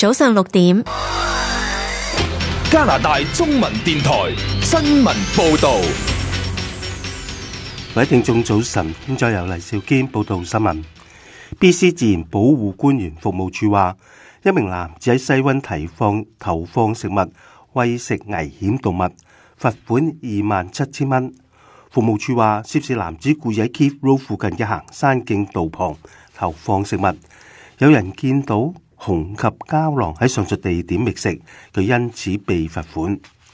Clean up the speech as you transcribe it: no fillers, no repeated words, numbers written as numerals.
早上6點。 加拿大中文電台新聞報道。 各位聽眾早晨，現在由黎兆堅報道新聞。BC 自然保護官員服務處話，一名男子喺西灣投放食物餵食危險動物，罰款27,000蚊。服務處話，涉事男子故意喺 Keith Road 附近嘅行山徑道旁投放食物，有人見到熊及郊狼喺上述地點覓食，佢因此被罰款。